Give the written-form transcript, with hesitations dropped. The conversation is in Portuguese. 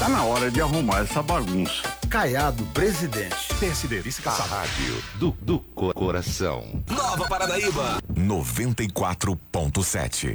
Tá na hora de arrumar essa bagunça. Caiado Presidente. PSD Vice-Cassado. A rádio do coração. Nova Paranaíba. 94.7.